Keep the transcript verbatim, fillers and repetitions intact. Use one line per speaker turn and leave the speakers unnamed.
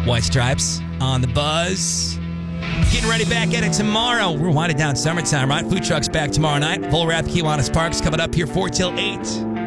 White Stripes on the buzz. Getting ready back at it tomorrow. We're winding down summertime, right? Food trucks back tomorrow night. Full wrap Kiwanis Parks coming up here four till eight.